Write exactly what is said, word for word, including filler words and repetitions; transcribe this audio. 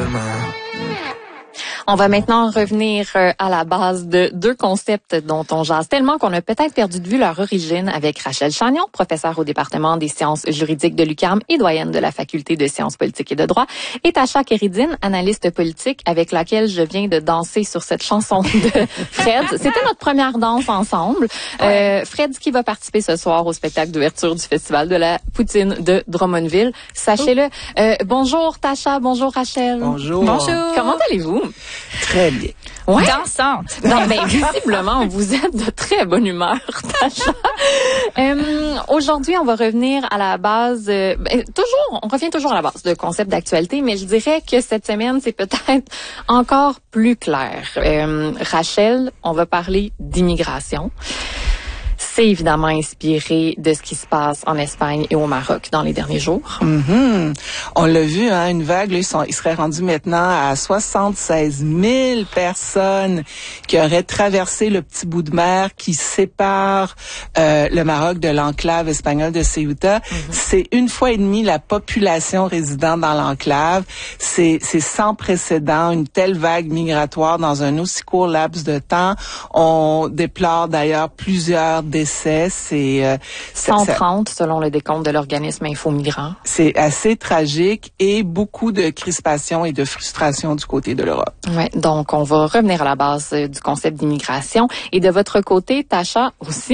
On va maintenant revenir à la base de deux concepts dont on jase tellement qu'on a peut-être perdu de vue leur origine avec Rachel Chagnon, professeure au département des sciences juridiques de l'U Q A M et doyenne de la faculté de sciences politiques et de droit, et Tascha Kéridine, analyste politique avec laquelle je viens de danser sur cette chanson de Fred. C'était notre première danse ensemble. Euh, Fred qui va participer ce soir au spectacle d'ouverture du Festival de la Poutine de Drummondville. Sachez-le. Euh, bonjour Tascha, bonjour Rachel. Bonjour. Bonjour. Comment allez-vous? Très bien. Ouais. Dansante. Non, mais visiblement, vous êtes de très bonne humeur, Tascha. euh, aujourd'hui, on va revenir à la base, euh, ben, toujours, on revient toujours à la base de concepts d'actualité, mais je dirais que cette semaine, c'est peut-être encore plus clair. Euh, Rachel, on va parler d'immigration. C'est évidemment inspiré de ce qui se passe en Espagne et au Maroc dans les derniers jours. Mm-hmm. On l'a vu, hein, une vague, là, ils, sont, ils seraient rendus maintenant à soixante-seize mille personnes qui auraient traversé le petit bout de mer qui sépare euh, le Maroc de l'enclave espagnole de Ceuta. Mm-hmm. C'est une fois et demie la population résidant dans l'enclave. C'est, c'est sans précédent, une telle vague migratoire dans un aussi court laps de temps. On déplore d'ailleurs plusieurs décès. C'est euh, cent trente ça, selon le décompte de l'organisme Info Migrants. C'est assez tragique et beaucoup de crispation et de frustration du côté de l'Europe. Ouais, donc on va revenir à la base euh, du concept d'immigration et de votre côté, Tascha aussi.